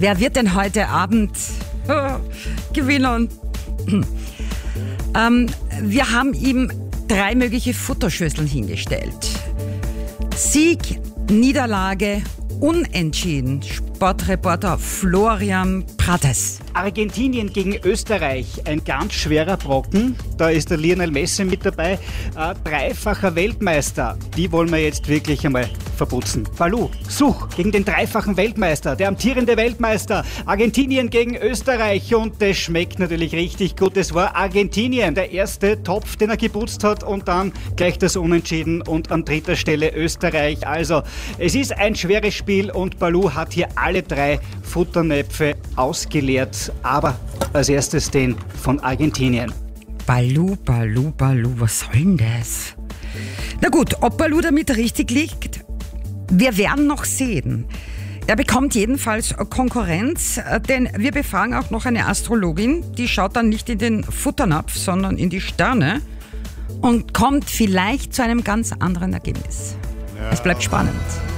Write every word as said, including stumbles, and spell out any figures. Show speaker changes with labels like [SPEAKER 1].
[SPEAKER 1] wer wird denn heute Abend äh, gewinnen? ähm, wir haben ihm drei mögliche Futterschüsseln hingestellt. Sieg, Niederlage, Unentschieden. Sportreporter Florian Prates.
[SPEAKER 2] Argentinien gegen Österreich, ein ganz schwerer Brocken. Da ist der Lionel Messi mit dabei. Äh, dreifacher Weltmeister. Die wollen wir jetzt wirklich einmal verputzen. Balu, Such gegen den dreifachen Weltmeister, der amtierende Weltmeister. Argentinien gegen Österreich und das schmeckt natürlich richtig gut. Es war Argentinien, der erste Topf, den er geputzt hat und dann gleich das Unentschieden und an dritter Stelle Österreich. Also es ist ein schweres Spiel und Balu hat hier alle drei Futternäpfe ausgeleert, aber als erstes den von Argentinien.
[SPEAKER 1] Balu, Balu, Balu, was soll denn das? Na gut, ob Balu damit richtig liegt, wir werden noch sehen. Er bekommt jedenfalls Konkurrenz, denn wir befragen auch noch eine Astrologin, die schaut dann nicht in den Futternapf, sondern in die Sterne und kommt vielleicht zu einem ganz anderen Ergebnis. Ja. Es bleibt spannend.